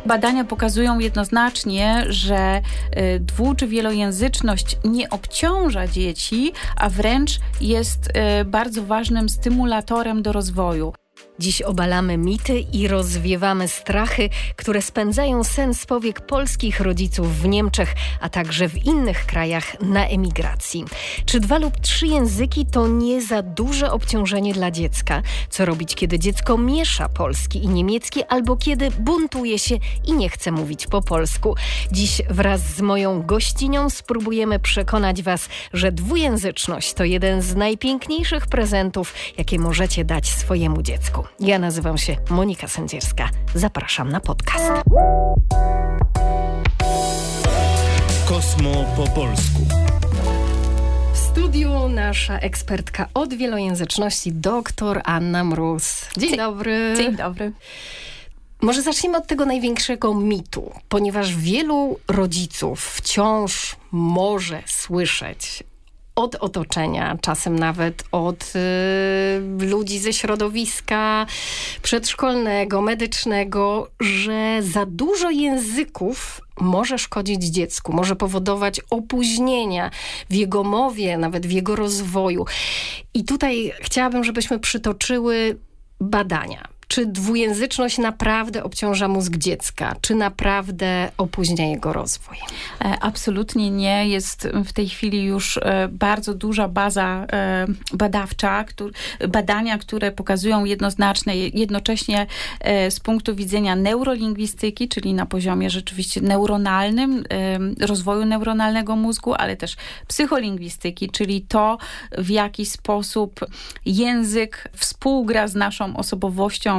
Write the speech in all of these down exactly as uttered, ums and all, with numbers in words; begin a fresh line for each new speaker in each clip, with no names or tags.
Badania pokazują jednoznacznie, że dwu- czy wielojęzyczność nie obciąża dzieci, a wręcz jest bardzo ważnym stymulatorem do rozwoju.
Dziś obalamy mity i rozwiewamy strachy, które spędzają sen z powiek polskich rodziców w Niemczech, a także w innych krajach na emigracji. Czy dwa lub trzy języki to nie za duże obciążenie dla dziecka? Co robić, kiedy dziecko miesza polski i niemiecki, albo kiedy buntuje się i nie chce mówić po polsku? Dziś wraz z moją gościnią spróbujemy przekonać Was, że dwujęzyczność to jeden z najpiękniejszych prezentów, jakie możecie dać swojemu dziecku. Ja nazywam się Monika Sędzierska. Zapraszam na podcast.
Kosmo po polsku.
W studiu nasza ekspertka od wielojęzyczności, doktor Anna Mróz. Dzień, Dzień dobry.
Dzień dobry.
Może zacznijmy od tego największego mitu, ponieważ wielu rodziców wciąż może słyszeć od otoczenia, czasem nawet od y, ludzi ze środowiska przedszkolnego, medycznego, że za dużo języków może szkodzić dziecku, może powodować opóźnienia w jego mowie, nawet w jego rozwoju. I tutaj chciałabym, żebyśmy przytoczyły badania. Czy dwujęzyczność naprawdę obciąża mózg dziecka? Czy naprawdę opóźnia jego rozwój?
Absolutnie nie. Jest w tej chwili już bardzo duża baza badawcza, badania, które pokazują jednoznacznie, jednocześnie z punktu widzenia neurolingwistyki, czyli na poziomie rzeczywiście neuronalnym, rozwoju neuronalnego mózgu, ale też psycholingwistyki, czyli to, w jaki sposób język współgra z naszą osobowością,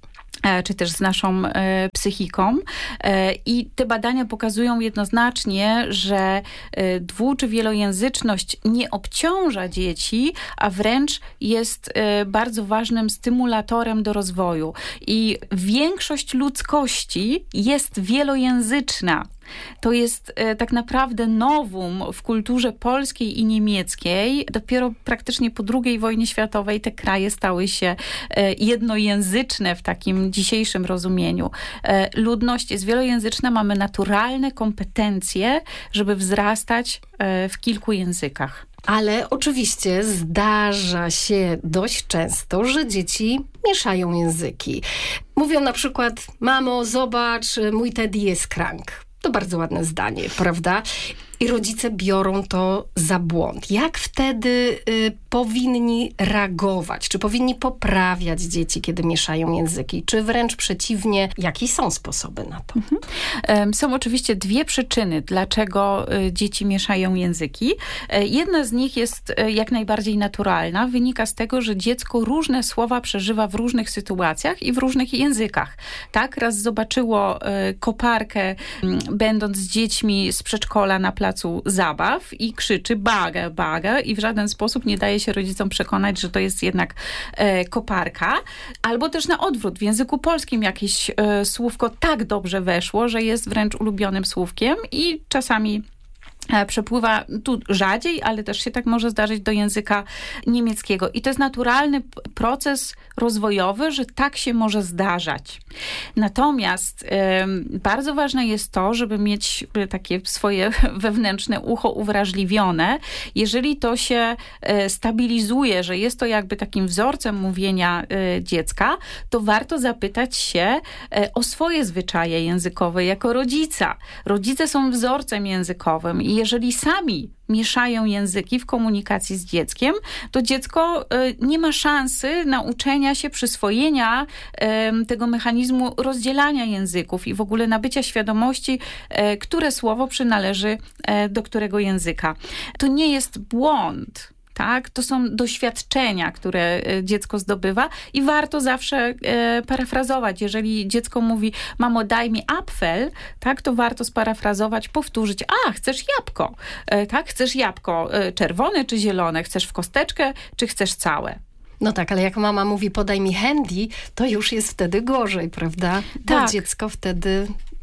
czy też z naszą e, psychiką. E, I te badania pokazują jednoznacznie, że e, dwu- czy wielojęzyczność nie obciąża dzieci, a wręcz jest e, bardzo ważnym stymulatorem do rozwoju. I większość ludzkości jest wielojęzyczna. To jest e, tak naprawdę nowum w kulturze polskiej i niemieckiej. Dopiero praktycznie po drugiej wojnie światowej te kraje stały się e, jednojęzyczne w takim dzisiejszym rozumieniu. E, ludność jest wielojęzyczna, mamy naturalne kompetencje, żeby wzrastać e, w kilku językach.
Ale oczywiście zdarza się dość często, że dzieci mieszają języki. Mówią na przykład: mamo, zobacz, mój Teddy jest krank. To bardzo ładne zdanie, prawda? I rodzice biorą to za błąd. Jak wtedy y, powinni reagować? Czy powinni poprawiać dzieci, kiedy mieszają języki? Czy wręcz przeciwnie, jakie są sposoby na to?
Mhm. Są oczywiście dwie przyczyny, dlaczego y, dzieci mieszają języki. Y, jedna z nich jest y, jak najbardziej naturalna. Wynika z tego, że dziecko różne słowa przeżywa w różnych sytuacjach i w różnych językach. Tak? Raz zobaczyło y, koparkę, y, będąc z dziećmi z przedszkola na placu zabaw i krzyczy baga, baga i w żaden sposób nie daje się rodzicom przekonać, że to jest jednak e, koparka. Albo też na odwrót, w języku polskim jakieś e, słówko tak dobrze weszło, że jest wręcz ulubionym słówkiem i czasami przepływa tu rzadziej, ale też się tak może zdarzyć do języka niemieckiego. I to jest naturalny proces rozwojowy, że tak się może zdarzać. Natomiast y, bardzo ważne jest to, żeby mieć takie swoje wewnętrzne ucho uwrażliwione. Jeżeli to się y, stabilizuje, że jest to jakby takim wzorcem mówienia y, dziecka, to warto zapytać się y, o swoje zwyczaje językowe jako rodzica. Rodzice są wzorcem językowym i jeżeli sami mieszają języki w komunikacji z dzieckiem, to dziecko y, nie ma szansy nauczenia się, przyswojenia y, tego mechanizmu rozdzielania języków i w ogóle nabycia świadomości, y, które słowo przynależy y, do którego języka. To nie jest błąd. Tak? To są doświadczenia, które dziecko zdobywa i warto zawsze e, parafrazować. Jeżeli dziecko mówi: mamo, daj mi apfel, tak, to warto sparafrazować, powtórzyć: a, chcesz jabłko, e, tak? Chcesz jabłko e, czerwone czy zielone? Chcesz w kosteczkę, czy chcesz całe?
No tak, ale jak mama mówi: podaj mi handy, to już jest wtedy gorzej, prawda? Bo
tak.
dziecko wtedy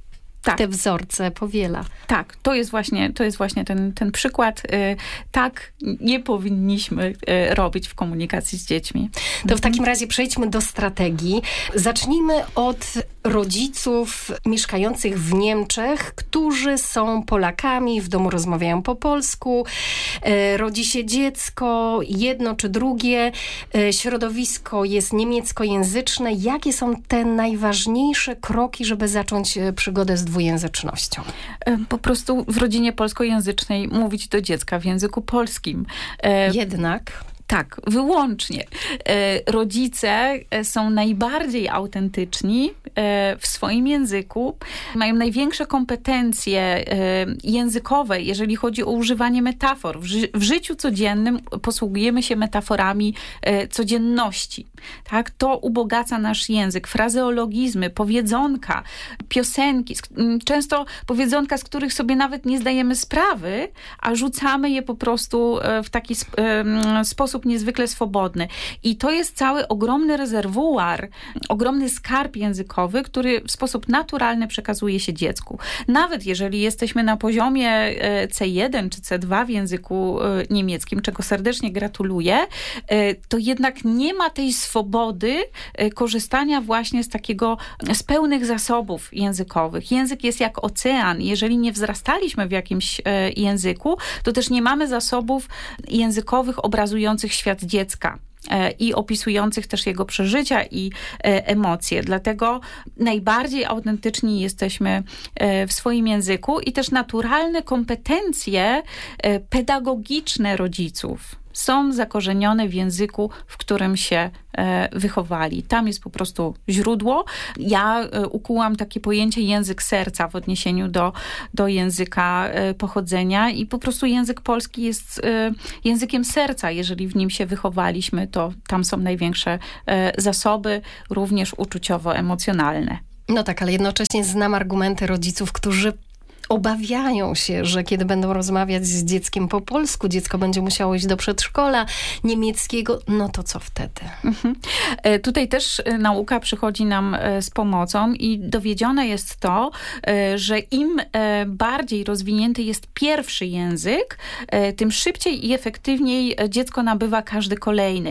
tak. te wzorce powiela.
Tak, to jest właśnie, to jest właśnie ten, ten przykład. Tak nie powinniśmy robić w komunikacji z dziećmi.
To w takim razie przejdźmy do strategii. Zacznijmy od rodziców mieszkających w Niemczech, którzy są Polakami, w domu rozmawiają po polsku, rodzi się dziecko, jedno czy drugie, środowisko jest niemieckojęzyczne. Jakie są te najważniejsze kroki, żeby zacząć przygodę z dwujęzycznością?
Po prostu w rodzinie polskojęzycznej mówić do dziecka w języku polskim.
Jednak...
Tak, wyłącznie. Rodzice są najbardziej autentyczni w swoim języku, mają największe kompetencje językowe, jeżeli chodzi o używanie metafor. W, ży- w życiu codziennym posługujemy się metaforami codzienności. Tak? To ubogaca nasz język. Frazeologizmy, powiedzonka, piosenki. Często powiedzonka, z których sobie nawet nie zdajemy sprawy, a rzucamy je po prostu w taki sp- sposób niezwykle swobodny. I to jest cały ogromny rezerwuar, ogromny skarb językowy, który w sposób naturalny przekazuje się dziecku. Nawet jeżeli jesteśmy na poziomie C jeden czy C dwa w języku niemieckim, czego serdecznie gratuluję, to jednak nie ma tej swobody korzystania właśnie z takiego, z pełnych zasobów językowych. Język jest jak ocean. Jeżeli nie wzrastaliśmy w jakimś języku, to też nie mamy zasobów językowych obrazujących świat dziecka i opisujących też jego przeżycia i emocje. Dlatego najbardziej autentyczni jesteśmy w swoim języku i też naturalne kompetencje pedagogiczne rodziców są zakorzenione w języku, w którym się wychowali. Tam jest po prostu źródło. Ja ukułam takie pojęcie język serca w odniesieniu do, do języka pochodzenia i po prostu język polski jest językiem serca. Jeżeli w nim się wychowaliśmy, to tam są największe zasoby, również uczuciowo-emocjonalne.
No tak, ale jednocześnie znam argumenty rodziców, którzy obawiają się, że kiedy będą rozmawiać z dzieckiem po polsku, dziecko będzie musiało iść do przedszkola niemieckiego, no to co wtedy?
Mhm. Tutaj też nauka przychodzi nam z pomocą i dowiedzione jest to, że im bardziej rozwinięty jest pierwszy język, tym szybciej i efektywniej dziecko nabywa każdy kolejny.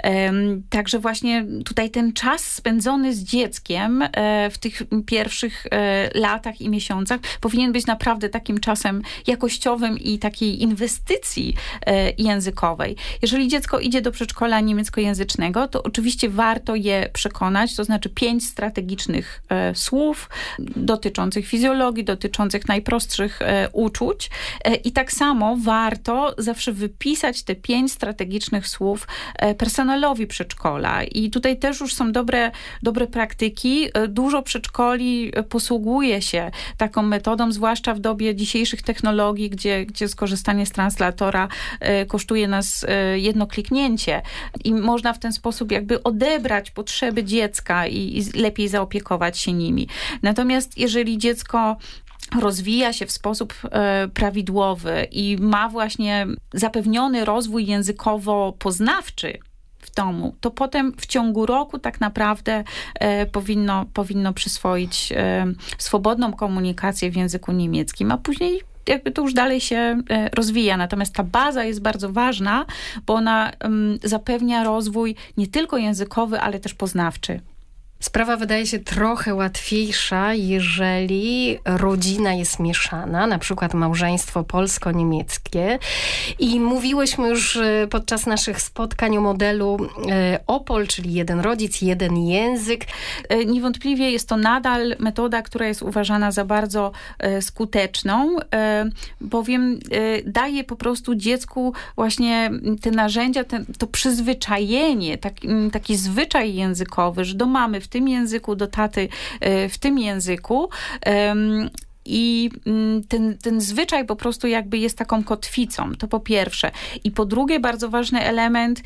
Także właśnie tutaj ten czas spędzony z dzieckiem w tych pierwszych latach i miesiącach powinien być być naprawdę takim czasem jakościowym i takiej inwestycji e, językowej. Jeżeli dziecko idzie do przedszkola niemieckojęzycznego, to oczywiście warto je przekonać, to znaczy pięć strategicznych e, słów dotyczących fizjologii, dotyczących najprostszych e, uczuć e, i tak samo warto zawsze wypisać te pięć strategicznych słów e, personelowi przedszkola. I tutaj też już są dobre, dobre praktyki. E, dużo przedszkoli posługuje się taką metodą, zwłaszcza w dobie dzisiejszych technologii, gdzie, gdzie skorzystanie z translatora e, kosztuje nas e, jedno kliknięcie i można w ten sposób jakby odebrać potrzeby dziecka i, i lepiej zaopiekować się nimi. Natomiast jeżeli dziecko rozwija się w sposób e, prawidłowy i ma właśnie zapewniony rozwój językowo-poznawczy w domu, to potem w ciągu roku tak naprawdę e, powinno, powinno przyswoić e, swobodną komunikację w języku niemieckim, a później jakby to już dalej się e, rozwija. Natomiast ta baza jest bardzo ważna, bo ona um, zapewnia rozwój nie tylko językowy, ale też poznawczy.
Sprawa wydaje się trochę łatwiejsza, jeżeli rodzina jest mieszana, na przykład małżeństwo polsko-niemieckie. I mówiłyśmy już podczas naszych spotkań o modelu OPOL, czyli jeden rodzic, jeden język.
Niewątpliwie jest to nadal metoda, która jest uważana za bardzo skuteczną, bowiem daje po prostu dziecku właśnie te narzędzia, te, to przyzwyczajenie, taki, taki zwyczaj językowy, że do mamy w tym języku, do taty w tym języku. I ten, ten zwyczaj po prostu jakby jest taką kotwicą, to po pierwsze. I po drugie, bardzo ważny element,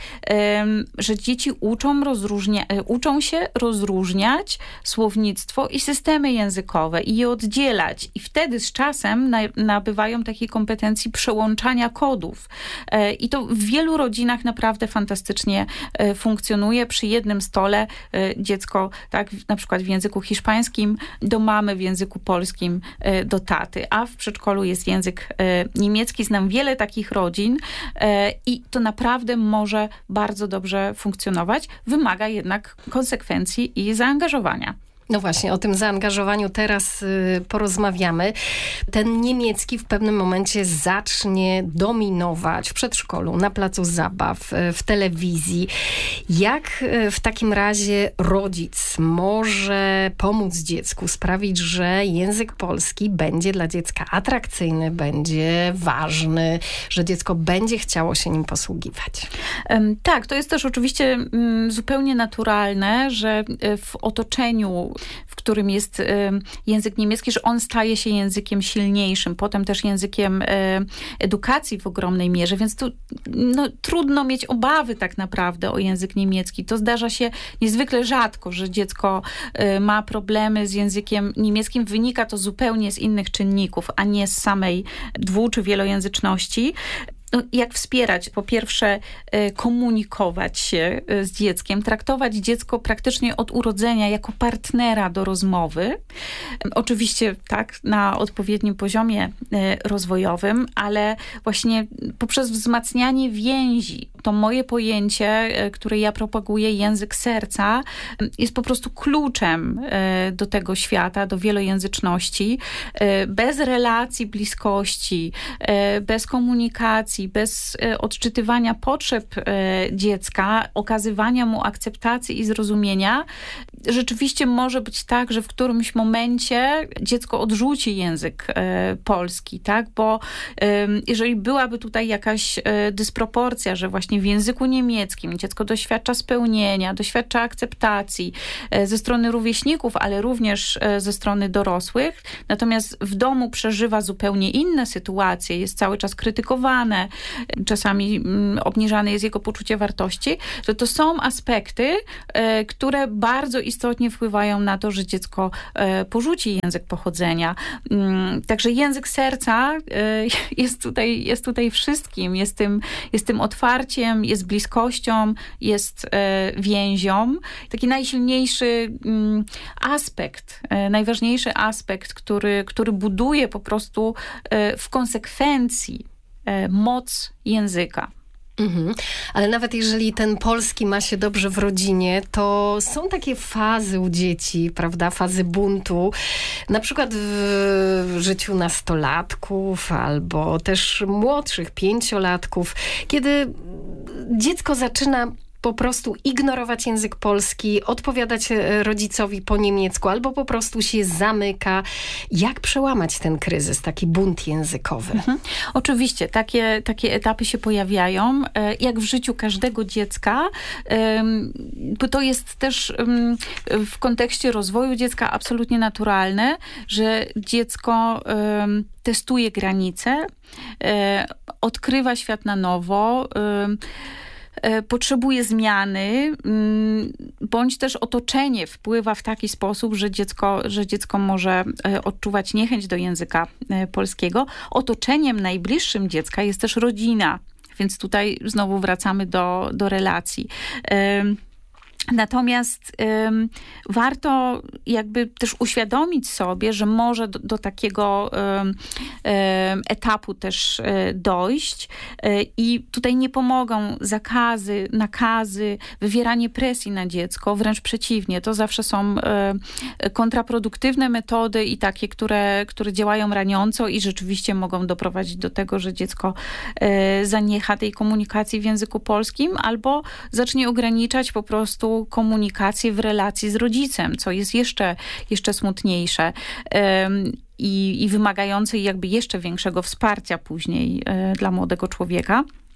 że dzieci uczą, rozróżnia, uczą się rozróżniać słownictwo i systemy językowe i je oddzielać. I wtedy z czasem nabywają takiej kompetencji przełączania kodów. I to w wielu rodzinach naprawdę fantastycznie funkcjonuje. Przy jednym stole dziecko, tak, na przykład w języku hiszpańskim do mamy, w języku polskim do taty, a w przedszkolu jest język niemiecki. Znam wiele takich rodzin i to naprawdę może bardzo dobrze funkcjonować. Wymaga jednak konsekwencji i zaangażowania.
No właśnie, o tym zaangażowaniu teraz y, porozmawiamy. Ten niemiecki w pewnym momencie zacznie dominować w przedszkolu, na placu zabaw, y, w telewizji. Jak y, w takim razie rodzic może pomóc dziecku, sprawić, że język polski będzie dla dziecka atrakcyjny, będzie ważny, że dziecko będzie chciało się nim posługiwać?
Um, tak, to jest też oczywiście um, zupełnie naturalne, że w otoczeniu, w którym jest y, język niemiecki, że on staje się językiem silniejszym, potem też językiem y, edukacji w ogromnej mierze, więc tu no, trudno mieć obawy tak naprawdę o język niemiecki. To zdarza się niezwykle rzadko, że dziecko y, ma problemy z językiem niemieckim. Wynika to zupełnie z innych czynników, a nie z samej dwu- czy wielojęzyczności. No, jak wspierać? Po pierwsze, komunikować się z dzieckiem, traktować dziecko praktycznie od urodzenia jako partnera do rozmowy. Oczywiście tak, na odpowiednim poziomie rozwojowym, ale właśnie poprzez wzmacnianie więzi. To moje pojęcie, które ja propaguję, język serca, jest po prostu kluczem do tego świata, do wielojęzyczności. Bez relacji, bliskości, bez komunikacji, bez odczytywania potrzeb dziecka, okazywania mu akceptacji i zrozumienia, rzeczywiście może być tak, że w którymś momencie dziecko odrzuci język polski, tak? Bo jeżeli byłaby tutaj jakaś dysproporcja, że właśnie w języku niemieckim dziecko doświadcza spełnienia, doświadcza akceptacji ze strony rówieśników, ale również ze strony dorosłych, natomiast w domu przeżywa zupełnie inne sytuacje, jest cały czas krytykowane, czasami obniżane jest jego poczucie wartości, to to są aspekty, które bardzo istotnie wpływają na to, że dziecko porzuci język pochodzenia. Także język serca jest tutaj, jest tutaj wszystkim. Jest tym, jest tym otwarciem, jest bliskością, jest więzią. Taki najsilniejszy aspekt, najważniejszy aspekt, który, który buduje po prostu w konsekwencji moc języka.
Mhm. Ale nawet jeżeli ten polski ma się dobrze w rodzinie, to są takie fazy u dzieci, prawda, fazy buntu, na przykład w życiu nastolatków albo też młodszych, pięciolatków, kiedy dziecko zaczyna po prostu ignorować język polski, odpowiadać rodzicowi po niemiecku, albo po prostu się zamyka. Jak przełamać ten kryzys, taki bunt językowy?
Mhm. Oczywiście, takie, takie etapy się pojawiają, jak w życiu każdego dziecka, bo to jest też w kontekście rozwoju dziecka absolutnie naturalne, że dziecko testuje granice, odkrywa świat na nowo, potrzebuje zmiany, bądź też otoczenie wpływa w taki sposób, że dziecko, że dziecko może odczuwać niechęć do języka polskiego. Otoczeniem najbliższym dziecka jest też rodzina, więc tutaj znowu wracamy do, do relacji. Natomiast ym, warto jakby też uświadomić sobie, że może do, do takiego ym, ym, etapu też y, dojść y, i tutaj nie pomogą zakazy, nakazy, wywieranie presji na dziecko, wręcz przeciwnie. To zawsze są y, kontraproduktywne metody i takie, które, które działają raniąco i rzeczywiście mogą doprowadzić do tego, że dziecko y, zaniecha tej komunikacji w języku polskim albo zacznie ograniczać po prostu komunikację w relacji z rodzicem, co jest jeszcze, jeszcze smutniejsze um, i, i wymagające jakby jeszcze większego wsparcia później y, dla młodego człowieka.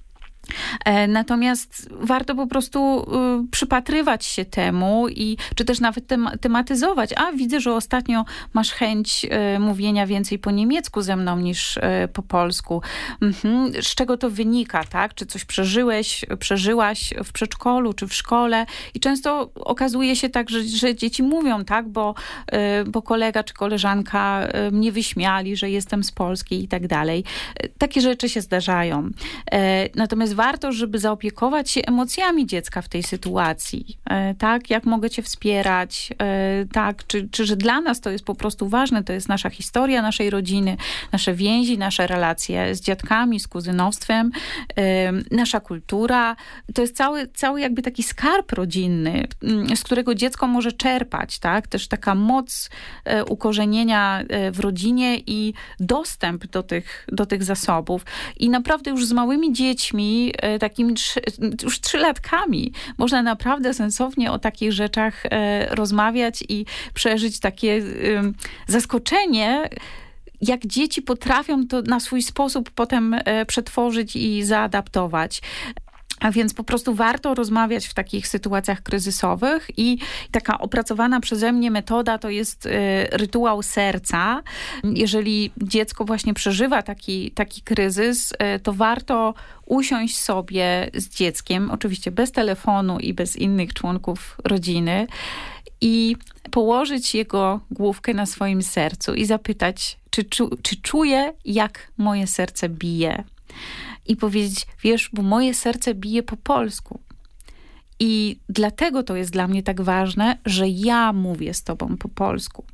Natomiast warto po prostu przypatrywać się temu i czy też nawet tematyzować. A widzę, że ostatnio masz chęć mówienia więcej po niemiecku ze mną niż po polsku. Z czego to wynika, tak? Czy coś przeżyłeś, przeżyłaś w przedszkolu, czy w szkole? I często okazuje się tak, że, że dzieci mówią, tak? Bo, bo kolega czy koleżanka mnie wyśmiali, że jestem z Polski i tak dalej. Takie rzeczy się zdarzają. Natomiast warto, żeby zaopiekować się emocjami dziecka w tej sytuacji. Tak? Jak mogę cię wspierać? Tak? Czy, czy że dla nas to jest po prostu ważne? To jest nasza historia naszej rodziny, nasze więzi, nasze relacje z dziadkami, z kuzynostwem, nasza kultura. To jest cały, cały jakby taki skarb rodzinny, z którego dziecko może czerpać. Tak? Też taka moc ukorzenienia w rodzinie i dostęp do tych, do tych zasobów. I naprawdę już z małymi dziećmi, takimi trzy, już trzylatkami, można naprawdę sensownie o takich rzeczach rozmawiać i przeżyć takie zaskoczenie, jak dzieci potrafią to na swój sposób potem przetworzyć i zaadaptować. A więc po prostu warto rozmawiać w takich sytuacjach kryzysowych i taka opracowana przeze mnie metoda to jest rytuał serca. Jeżeli dziecko właśnie przeżywa taki, taki kryzys, to warto usiąść sobie z dzieckiem, oczywiście bez telefonu i bez innych członków rodziny i położyć jego główkę na swoim sercu i zapytać, czy, czu, czy czuje, jak moje serce bije. I powiedzieć, wiesz, bo moje serce bije po polsku. I dlatego to jest dla mnie tak ważne, że ja mówię z tobą po polsku.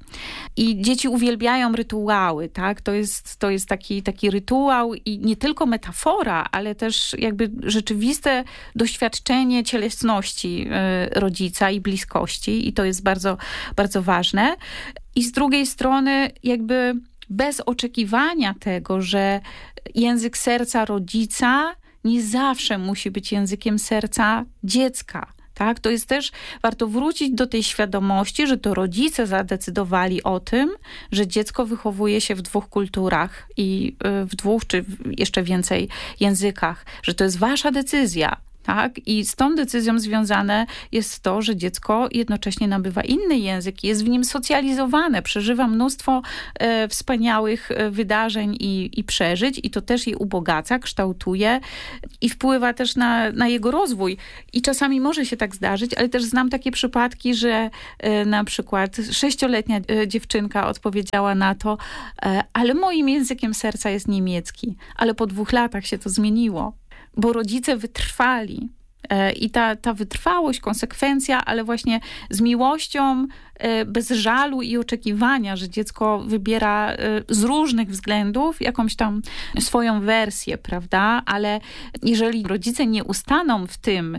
I dzieci uwielbiają rytuały, tak? To jest, to jest taki, taki rytuał i nie tylko metafora, ale też jakby rzeczywiste doświadczenie cielesności rodzica i bliskości. I to jest bardzo, bardzo ważne. I z drugiej strony jakby bez oczekiwania tego, że język serca rodzica nie zawsze musi być językiem serca dziecka. Tak? To jest też, warto wrócić do tej świadomości, że to rodzice zadecydowali o tym, że dziecko wychowuje się w dwóch kulturach i w dwóch czy jeszcze więcej językach, że to jest wasza decyzja. Tak? I z tą decyzją związane jest to, że dziecko jednocześnie nabywa inny język, jest w nim socjalizowane, przeżywa mnóstwo e, wspaniałych wydarzeń i, i przeżyć i to też je ubogaca, kształtuje i wpływa też na, na jego rozwój. I czasami może się tak zdarzyć, ale też znam takie przypadki, że e, na przykład sześcioletnia e, dziewczynka odpowiedziała na to, e, ale moim językiem serca jest niemiecki, ale po dwóch latach się to zmieniło. Bo rodzice wytrwali i ta, ta wytrwałość, konsekwencja, ale właśnie z miłością, bez żalu i oczekiwania, że dziecko wybiera z różnych względów jakąś tam swoją wersję, prawda? Ale jeżeli rodzice nie ustaną w tym,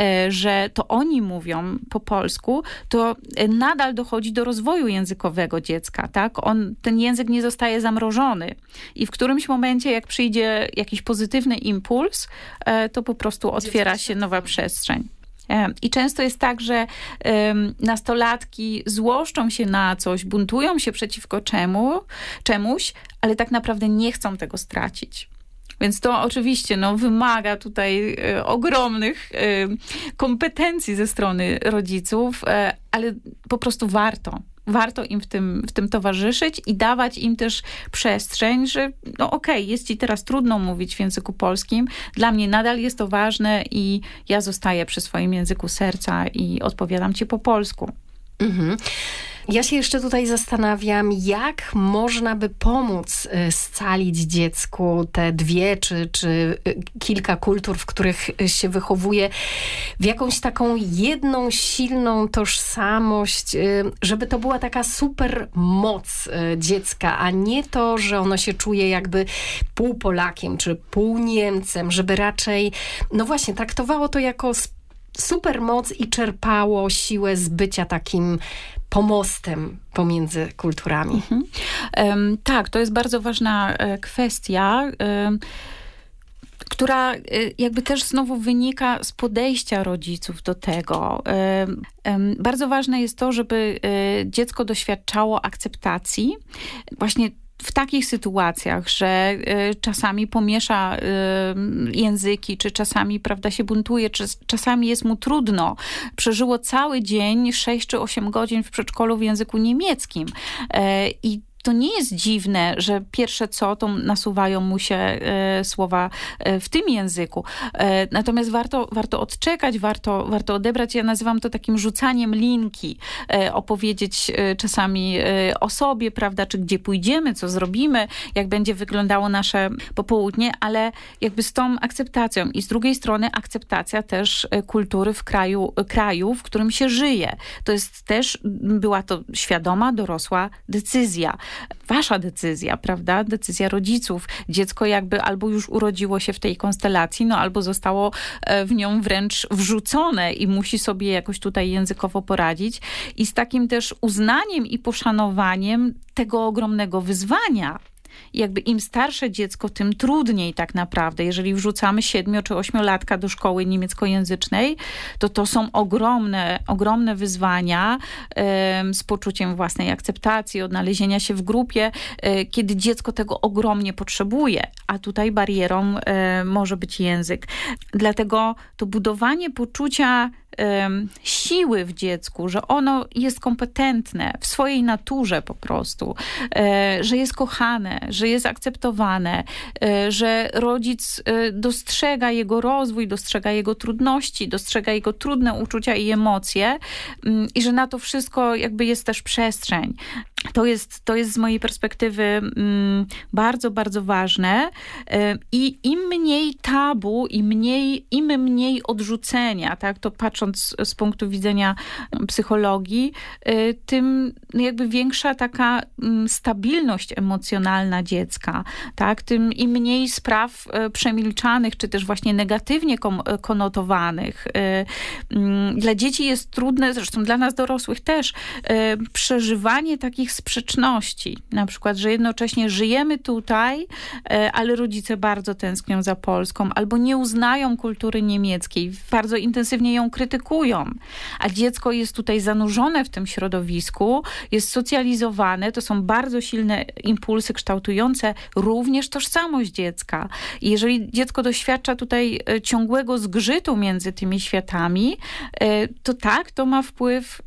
że to oni mówią po polsku, to nadal dochodzi do rozwoju językowego dziecka, tak? On, ten język nie zostaje zamrożony i w którymś momencie, jak przyjdzie jakiś pozytywny impuls, to po prostu otwiera się nowa przestrzeń. I często jest tak, że um, nastolatki złoszczą się na coś, buntują się przeciwko czemu, czemuś, ale tak naprawdę nie chcą tego stracić. Więc to oczywiście no, wymaga tutaj e, ogromnych e, kompetencji ze strony rodziców, e, ale po prostu warto. Warto im w tym, w tym towarzyszyć i dawać im też przestrzeń, że no okej, okay, jest ci teraz trudno mówić w języku polskim, dla mnie nadal jest to ważne i ja zostaję przy swoim języku serca i odpowiadam ci po polsku.
Mhm. Ja się jeszcze tutaj zastanawiam, jak można by pomóc scalić dziecku te dwie czy, czy kilka kultur, w których się wychowuje, w jakąś taką jedną silną tożsamość, żeby to była taka super moc dziecka, a nie to, że ono się czuje jakby pół Polakiem czy pół Niemcem, żeby raczej, no właśnie, traktowało to jako super moc i czerpało siłę z bycia takim pomostem pomiędzy kulturami.
Mhm. Um, tak, to jest bardzo ważna e, kwestia, e, która e, jakby też znowu wynika z podejścia rodziców do tego. E, e, bardzo ważne jest to, żeby e, dziecko doświadczało akceptacji, właśnie w takich sytuacjach, że y, czasami pomiesza y, języki, czy czasami, prawda, się buntuje, czy czasami jest mu trudno, przeżyło cały dzień, sześć czy osiem godzin w przedszkolu w języku niemieckim. Y, I to nie jest dziwne, że pierwsze co, to nasuwają mu się e, słowa e, w tym języku. E, natomiast warto, warto odczekać, warto, warto odebrać. Ja nazywam to takim rzucaniem linki. E, opowiedzieć e, czasami e, o sobie, prawda, czy gdzie pójdziemy, co zrobimy, jak będzie wyglądało nasze popołudnie, ale jakby z tą akceptacją. I z drugiej strony akceptacja też kultury w kraju, kraju, w którym się żyje. To jest też, była to świadoma, dorosła decyzja. Wasza decyzja, prawda? Decyzja rodziców. Dziecko jakby albo już urodziło się w tej konstelacji, no albo zostało w nią wręcz wrzucone i musi sobie jakoś tutaj językowo poradzić. I z takim też uznaniem i poszanowaniem tego ogromnego wyzwania. I jakby im starsze dziecko, tym trudniej tak naprawdę. Jeżeli wrzucamy siedmiu czy ośmiolatka do szkoły niemieckojęzycznej, to to są ogromne, ogromne wyzwania y, z poczuciem własnej akceptacji, odnalezienia się w grupie, y, kiedy dziecko tego ogromnie potrzebuje, a tutaj barierą y, może być język. Dlatego to budowanie poczucia siły w dziecku, że ono jest kompetentne w swojej naturze po prostu, że jest kochane, że jest akceptowane, że rodzic dostrzega jego rozwój, dostrzega jego trudności, dostrzega jego trudne uczucia i emocje i że na to wszystko jakby jest też przestrzeń. To jest, to jest z mojej perspektywy mm, bardzo, bardzo ważne i im mniej tabu, im mniej, im mniej odrzucenia, tak, to patrząc z punktu widzenia psychologii, tym jakby większa taka stabilność emocjonalna dziecka, tak, tym im mniej spraw przemilczanych, czy też właśnie negatywnie konotowanych. Dla dzieci jest trudne, zresztą dla nas dorosłych też, przeżywanie takich sprzeczności. Na przykład, że jednocześnie żyjemy tutaj, ale rodzice bardzo tęsknią za Polską, albo nie uznają kultury niemieckiej, bardzo intensywnie ją krytykują, a dziecko jest tutaj zanurzone w tym środowisku, jest socjalizowane, to są bardzo silne impulsy kształtujące również tożsamość dziecka. I jeżeli dziecko doświadcza tutaj ciągłego zgrzytu między tymi światami, to tak, to ma wpływ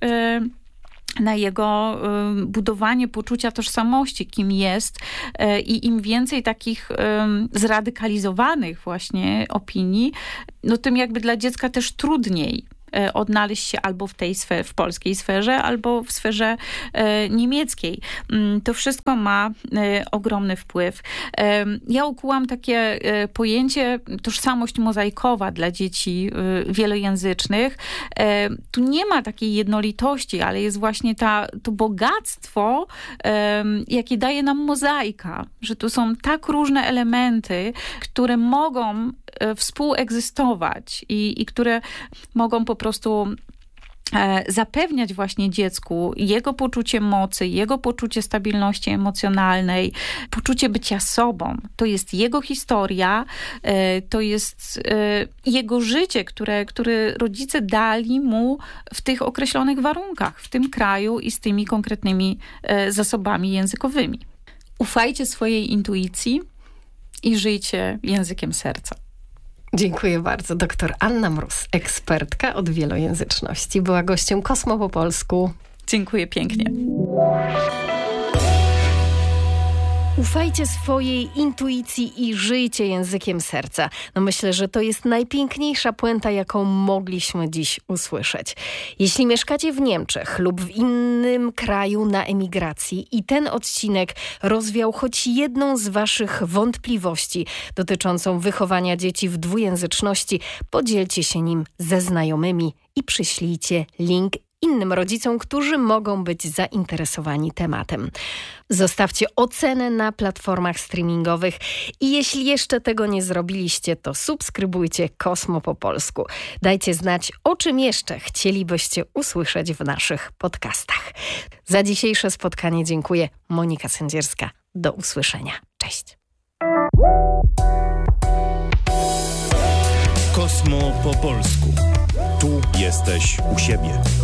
na jego y, budowanie poczucia tożsamości, kim jest y, i im więcej takich y, zradykalizowanych właśnie opinii, no tym jakby dla dziecka też trudniej odnaleźć się albo w tej sferze, w polskiej sferze, albo w sferze e, niemieckiej. To wszystko ma e, ogromny wpływ. E, ja ukułam takie e, pojęcie tożsamość mozaikowa dla dzieci e, wielojęzycznych. E, tu nie ma takiej jednolitości, ale jest właśnie ta, to bogactwo, e, jakie daje nam mozaika, że tu są tak różne elementy, które mogą e, współegzystować i, i które mogą po prostu zapewniać właśnie dziecku jego poczucie mocy, jego poczucie stabilności emocjonalnej, poczucie bycia sobą. To jest jego historia, to jest jego życie, które, które rodzice dali mu w tych określonych warunkach, w tym kraju i z tymi konkretnymi zasobami językowymi. Ufajcie swojej intuicji i żyjcie językiem serca.
Dziękuję bardzo. Doktor Anna Mróz, ekspertka od wielojęzyczności, była gościem Kosmo po polsku.
Dziękuję pięknie.
Ufajcie swojej intuicji i żyjcie językiem serca. No myślę, że to jest najpiękniejsza puenta, jaką mogliśmy dziś usłyszeć. Jeśli mieszkacie w Niemczech lub w innym kraju na emigracji i ten odcinek rozwiał choć jedną z waszych wątpliwości dotyczącą wychowania dzieci w dwujęzyczności, podzielcie się nim ze znajomymi i przyślijcie link innym rodzicom, którzy mogą być zainteresowani tematem. Zostawcie ocenę na platformach streamingowych i jeśli jeszcze tego nie zrobiliście, to subskrybujcie Kosmo po polsku. Dajcie znać, o czym jeszcze chcielibyście usłyszeć w naszych podcastach. Za dzisiejsze spotkanie dziękuję. Monika Sędzierska. Do usłyszenia. Cześć.
Kosmo po polsku. Tu jesteś u siebie.